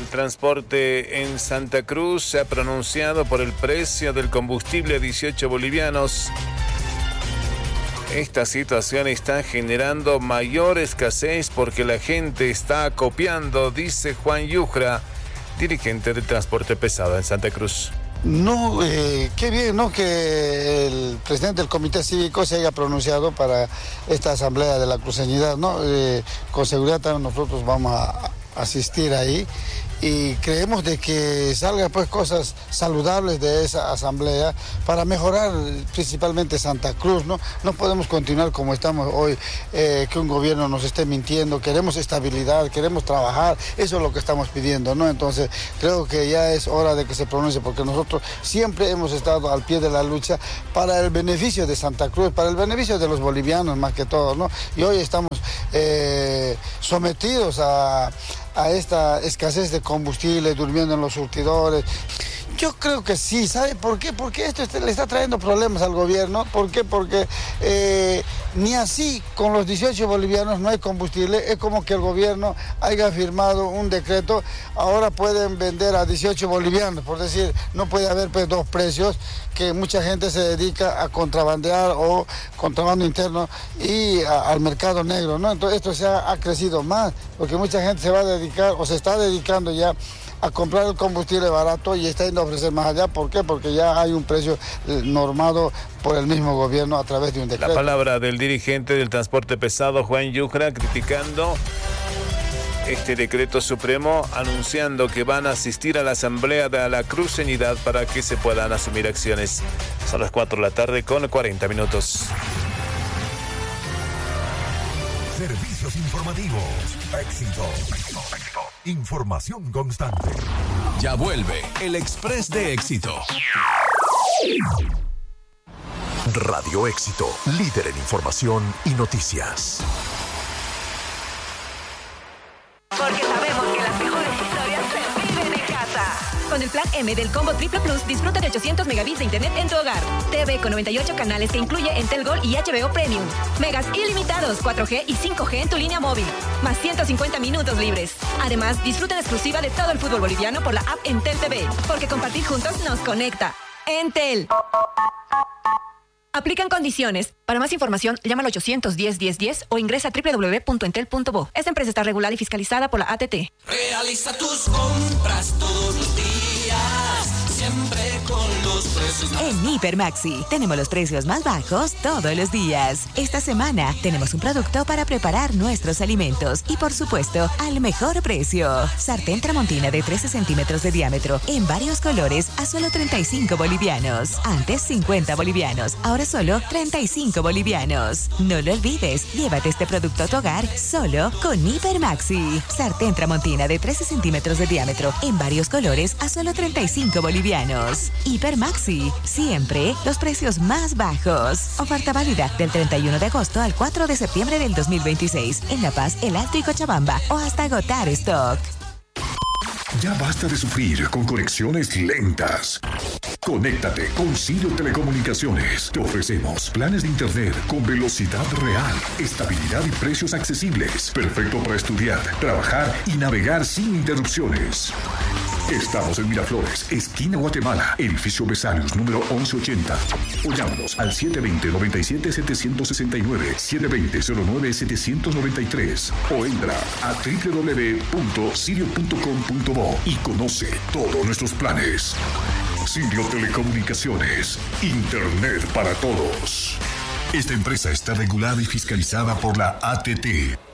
del transporte en Santa Cruz se ha pronunciado por el precio del combustible a 18 bolivianos. Esta situación está generando mayor escasez porque la gente está acopiando, dice Juan Yujra, dirigente del transporte pesado en Santa Cruz. No, qué bien, ¿no? Que el presidente del Comité Cívico se haya pronunciado para esta asamblea de la cruceñidad, ¿no? Con seguridad también nosotros vamos a asistir ahí y creemos de que salgan pues cosas saludables de esa asamblea para mejorar principalmente Santa Cruz, ¿no? No podemos continuar como estamos hoy, que un gobierno nos esté mintiendo, queremos estabilidad, queremos trabajar, eso es lo que estamos pidiendo, ¿no? Entonces creo que ya es hora de que se pronuncie porque nosotros siempre hemos estado al pie de la lucha para el beneficio de Santa Cruz, para el beneficio de los bolivianos más que todo, ¿no? Y hoy estamos sometidos a esta escasez de combustible, durmiendo en los surtidores. Yo creo que sí, ¿sabe por qué? Porque esto le está trayendo problemas al gobierno. ¿Por qué? Porque ni así con los 18 bolivianos no hay combustible. Es como que el gobierno haya firmado un decreto. Ahora pueden vender a 18 bolivianos, por decir, no puede haber pues dos precios, que mucha gente se dedica a contrabandear o contrabando interno y al mercado negro, ¿no? Entonces esto ha crecido más, porque mucha gente se va a dedicar o se está dedicando ya a comprar el combustible barato y está yendo a ofrecer más allá. ¿Por qué? Porque ya hay un precio normado por el mismo gobierno a través de un decreto. La palabra del dirigente del transporte pesado, Juan Yujra, criticando este decreto supremo, anunciando que van a asistir a la asamblea de la cruceñidad para que se puedan asumir acciones. Son las 4 de la tarde con 40 minutos. Servicios informativos. Éxito. Información constante. Ya vuelve el Express de Éxito. Radio Éxito, líder en información y noticias. Porque sabemos que las mejores historias se viven en casa. Con el plan M del Combo Triple Plus, disfruta de 800 megabits de internet en tu hogar. TV con 98 canales que incluye Entel Gold y HBO Premium. Megas ilimitados, 4G y 5G en tu línea móvil. Más 150 minutos libres. Además, disfruta en exclusiva de todo el fútbol boliviano por la app Entel TV. Porque compartir juntos nos conecta. Entel. Aplican condiciones. Para más información, llama al 810-1010 o ingresa a www.entel.bo. Esta empresa está regulada y fiscalizada por la ATT. Realiza tus compras todos los días, siempre con los precios más. En Hipermaxi tenemos los precios más bajos todos los días. Esta semana tenemos un producto para preparar nuestros alimentos y, por supuesto, al mejor precio. Sartén Tramontina de 13 centímetros de diámetro en varios colores a solo 35 bolivianos. Antes 50 bolivianos, ahora solo 35 bolivianos. No lo olvides, llévate este producto a tu hogar solo con Hipermaxi. Sartén Tramontina de 13 centímetros de diámetro en varios colores a solo 35 bolivianos. Hipermaxi, siempre los precios más bajos. Oferta válida del 31 de agosto al 4 de septiembre del 2026 en La Paz, El Alto y Cochabamba o hasta agotar stock. Ya basta de sufrir con conexiones lentas. Conéctate con Sirio Telecomunicaciones. Te ofrecemos planes de internet con velocidad real, estabilidad y precios accesibles. Perfecto para estudiar, trabajar y navegar sin interrupciones. Estamos en Miraflores, esquina Guatemala, edificio Besarios, número 1180. O llámanos al 720-97-769, 720-09-793. O entra a www.sirio.com.bo y conoce todos nuestros planes. Sirio Telecomunicaciones, Internet para todos. Esta empresa está regulada y fiscalizada por la ATT.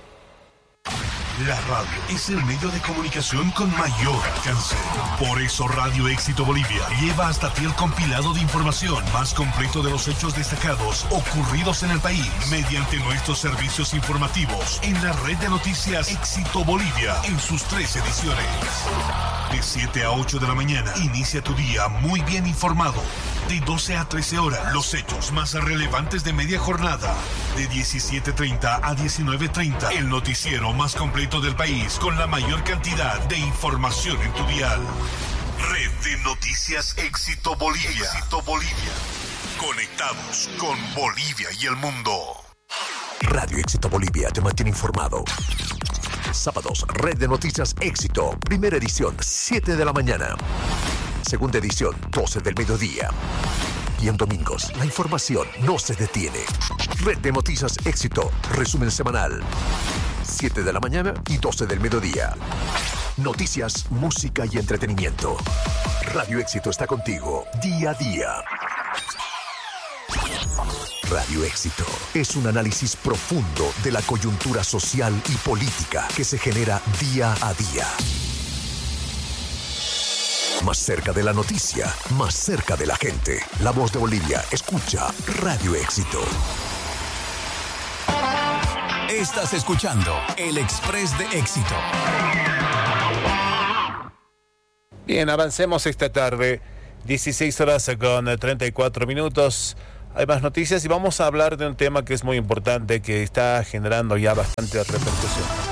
La radio es el medio de comunicación con mayor alcance. Por eso Radio Éxito Bolivia lleva hasta ti el compilado de información más completo de los hechos destacados ocurridos en el país mediante nuestros servicios informativos en la red de noticias Éxito Bolivia en sus 3 ediciones. De 7 a 8 de la mañana, inicia tu día muy bien informado. De 12 a 13 horas, los hechos más relevantes de media jornada. De 17:30 a 19:30, el noticiero más completo del país con la mayor cantidad de información en tu dial. Red de Noticias Éxito Bolivia. Éxito Bolivia. Conectados con Bolivia y el mundo. Radio Éxito Bolivia te mantiene informado. Sábados, Red de Noticias Éxito. Primera edición, 7 de la mañana. Segunda edición, 12 del mediodía. Y en domingos, la información no se detiene. Red de Noticias Éxito. Resumen semanal. 7 de la mañana y 12 del mediodía. Noticias, música y entretenimiento. Radio Éxito está contigo día a día. Radio Éxito es un análisis profundo de la coyuntura social y política que se genera día a día. Más cerca de la noticia, más cerca de la gente. La Voz de Bolivia, escucha Radio Éxito. Estás escuchando El Express de Éxito. Bien, avancemos esta tarde. 16 horas con 34 minutos. Hay más noticias y vamos a hablar de un tema que es muy importante, que está generando ya bastante repercusión.